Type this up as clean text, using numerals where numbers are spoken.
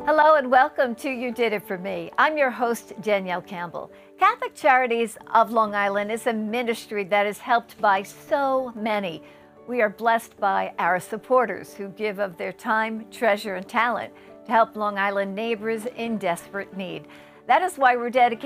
Hello and welcome to You Did It For Me. I'm your host, Danielle Campbell. Catholic Charities of Long Island is a ministry that is helped by so many. We are blessed by our supporters who give of their time, treasure, and talent to help Long Island neighbors in desperate need. That is why we're dedicated